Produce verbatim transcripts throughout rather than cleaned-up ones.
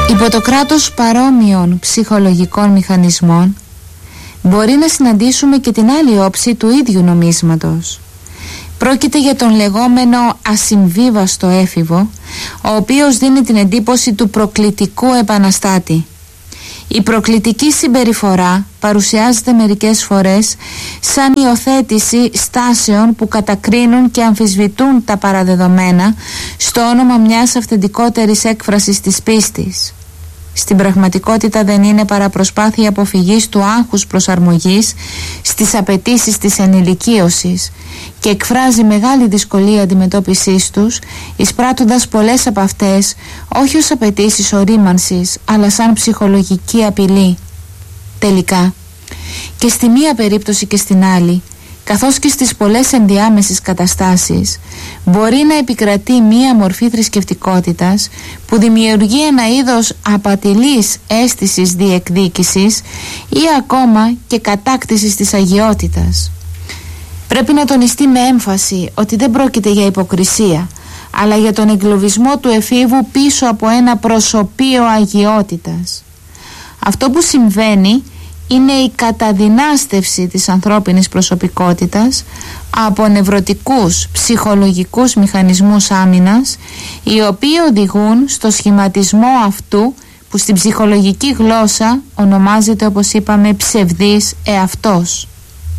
Υπό το κράτος παρόμοιων ψυχολογικών μηχανισμών μπορεί να συναντήσουμε και την άλλη όψη του ίδιου νομίσματος. Πρόκειται για τον λεγόμενο ασυμβίβαστο έφηβο, ο οποίος δίνει την εντύπωση του προκλητικού επαναστάτη. Η προκλητική συμπεριφορά παρουσιάζεται μερικές φορές σαν υιοθέτηση στάσεων που κατακρίνουν και αμφισβητούν τα παραδεδομένα στο όνομα μιας αυθεντικότερης έκφρασης της πίστης. Στην πραγματικότητα δεν είναι παρά προσπάθεια αποφυγής του άγχους προσαρμογής στις απαιτήσεις της ενηλικίωσης και εκφράζει μεγάλη δυσκολία αντιμετώπισης τους, εισπράττοντας πολλές από αυτές όχι ως απαιτήσεις ορίμανσης αλλά σαν ψυχολογική απειλή. Τελικά, και στη μία περίπτωση και στην άλλη, καθώς και στις πολλές ενδιάμεσες καταστάσεις, μπορεί να επικρατεί μία μορφή θρησκευτικότητας που δημιουργεί ένα είδος απατηλής αίσθησης διεκδίκησης ή ακόμα και κατάκτησης της αγιότητας. Πρέπει να τονιστεί με έμφαση ότι δεν πρόκειται για υποκρισία, αλλά για τον εγκλωβισμό του εφήβου πίσω από ένα προσωπείο αγιότητας. Αυτό που συμβαίνει είναι η καταδυνάστευση της ανθρώπινης προσωπικότητας από νευρωτικούς ψυχολογικούς μηχανισμούς άμυνας, οι οποίοι οδηγούν στο σχηματισμό αυτού που στην ψυχολογική γλώσσα ονομάζεται, όπως είπαμε, ψευδής εαυτός.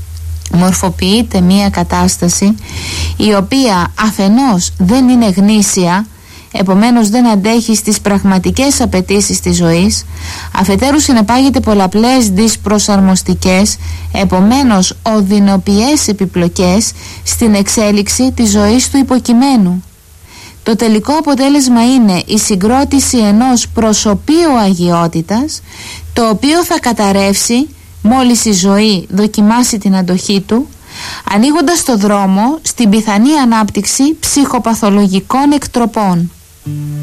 Μορφοποιείται μία κατάσταση η οποία αφενός δεν είναι γνήσια, επομένως δεν αντέχει στις πραγματικές απαιτήσεις της ζωής, αφετέρου συνεπάγεται πολλαπλές δυσπροσαρμοστικές, επομένως οδυνοποιές επιπλοκές στην εξέλιξη της ζωής του υποκειμένου. Το τελικό αποτέλεσμα είναι η συγκρότηση ενός προσωπείου αγιότητας, το οποίο θα καταρρεύσει μόλις η ζωή δοκιμάσει την αντοχή του, ανοίγοντας το δρόμο στην πιθανή ανάπτυξη ψυχοπαθολογικών εκτροπών.